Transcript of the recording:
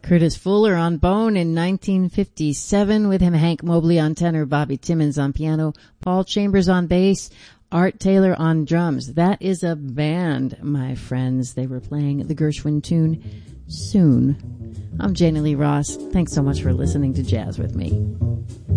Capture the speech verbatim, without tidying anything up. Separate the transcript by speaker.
Speaker 1: Curtis Fuller on Bone in nineteen fifty-seven with him, Hank Mobley on tenor, Bobby Timmons on piano, Paul Chambers on bass, Art Taylor on drums. That is a band, my friends. They were playing the Gershwin tune, Soon. I'm Janie Lee Ross. Thanks so much for listening to Jazz with me.